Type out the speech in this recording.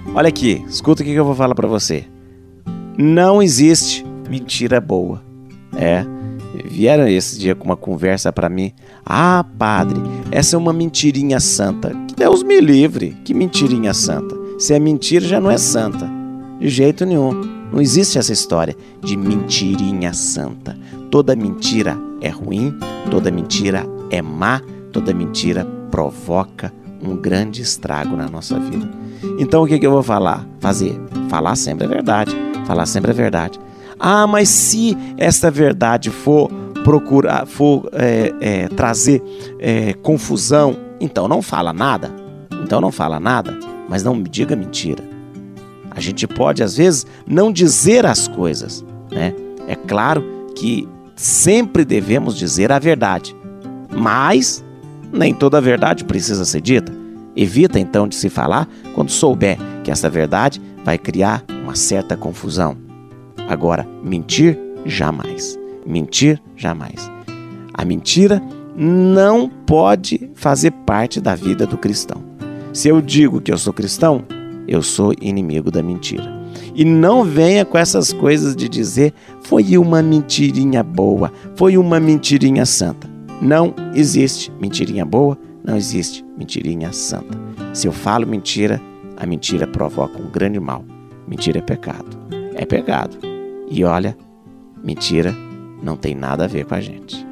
Olha aqui, escuta o que eu vou falar para você. Não existe mentira boa. Vieram esse dia com uma conversa para mim. Ah, padre, essa é uma mentirinha santa. Que Deus me livre, que mentirinha santa. Se é mentira, já não é santa. De jeito nenhum. Não existe essa história de mentirinha santa. Toda mentira é ruim, toda mentira é má, toda mentira provoca um grande estrago na nossa vida. Então o que eu vou fazer? Falar sempre a verdade. Falar sempre a verdade. Ah, mas se esta verdade for trazer confusão, então não fala nada. Mas não me diga mentira. A gente pode, às vezes, não dizer as coisas, né? É claro que sempre devemos dizer a verdade, mas nem toda a verdade precisa ser dita. Evita, então, de se falar quando souber que essa verdade vai criar uma certa confusão. Agora, mentir, jamais. Mentir, jamais. A mentira não pode fazer parte da vida do cristão. Se eu digo que eu sou cristão, eu sou inimigo da mentira. E não venha com essas coisas de dizer foi uma mentirinha boa, foi uma mentirinha santa. Não existe mentirinha boa, não existe mentirinha santa. Se eu falo mentira, a mentira provoca um grande mal. Mentira é pecado. É pecado. E olha, mentira não tem nada a ver com a gente.